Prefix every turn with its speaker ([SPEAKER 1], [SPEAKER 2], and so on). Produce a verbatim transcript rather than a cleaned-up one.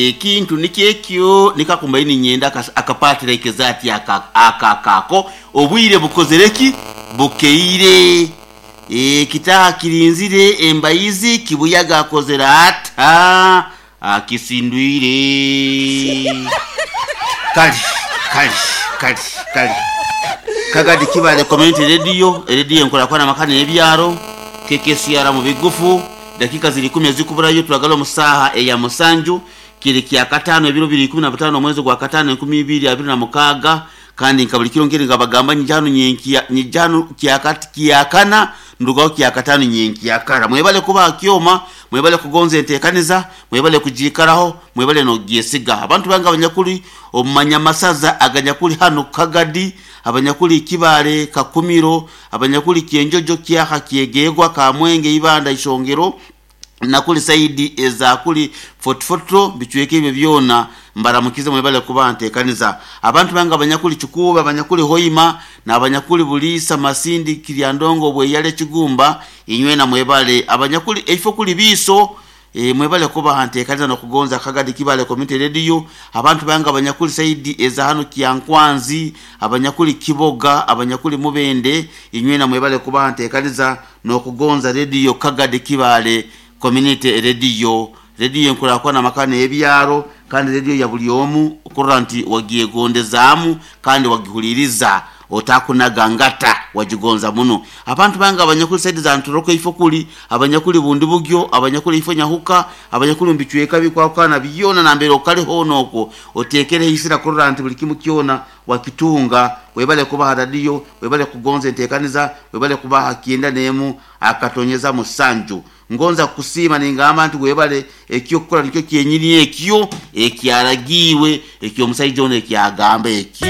[SPEAKER 1] ekintu nikyekyo nikakumbaini nyenda akapatira ikezati akakako obwire bukozereki bukeire e kita kirinzire embayizi kibuyaga akozera ata akisindwire kali kali kali kali kagadi kibale community radio radio nkola kwa namakani ebyaro kekesiara mu bigufu dakika zili kumi zikuburayo tulagalo musaha eya musanju kile kya katano ebiro bibiri kumi na bitano mwezi gwa katano nkumi ibiri abiri na mukaga kandi nkabulikiro ngere ngabagamba njano nyenki njano kyakati kyakana ndugaho kyakatano nyenki yakara mwebale kuba kyoma mwebale kugonza entekaniza mwebale kujikaraho mwebale no gyesiga abantu banga abanyakuri omanya masaza aganyakuri hano kagadi abanyakuri kibale kakumiro abanyakuri kyenjojo kyaka kyegegwa ka mwenge ibanda ishongero nakuli saidi eza kuli fotfotro bichweke ibyo byona mbaramukize mwebale kubante kaniza abantu banga abanyakuli chukuba abanyakuli hoima na abanyakuli bulisa masindi kiryandongo bwe yale kigumba inywe na mwebale abanyakuli efo kuli biso e mwebale kuba hante kaniza no kugonza kagadi kibale community radio abantu banga abanyakuli saidi eza hano kyankwanzi abanyakuli kiboga abanyakuli mubende inywe na mwebale kuba hante kaniza no kugonza radio kagadi kibale community radio radio nkola kwa na makane ebyaro kandi radio ya buli omu kuranti wagiye gondezamu kandi wagihuliriza otakunaga ngata wajigonza muno abantu banga abanyakuli saidi za nturoko ifokuli abanyakuli bundi bugyo abanyakuli ifonya huka abanyakuli mbichweka bikwa kana biyona na mbere okali honoko otekere hisira kuranti buli kimu kyona wakitunga webale kuba radio webale kugonza entekaniza webale kuba hakienda nemu akatonyeza musanju ngonza kusima ningamba nti webale ekyo kola nikyo kyenyini ekyo ekyaragiwe ekyo musaijo ne kyagambe ekyo